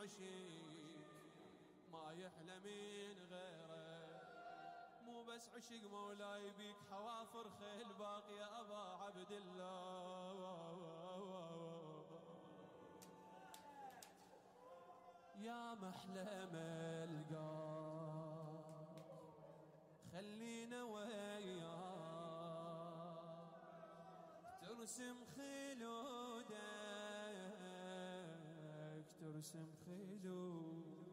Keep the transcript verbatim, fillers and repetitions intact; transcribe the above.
يعيشك ما يحلى من غيره. مو بس عشق مولاي بيك حوافر خيل باقي يا أبا عبد الله. يا محلى ملقاك خلينا وياك ترسم خلودك ترسم خلودك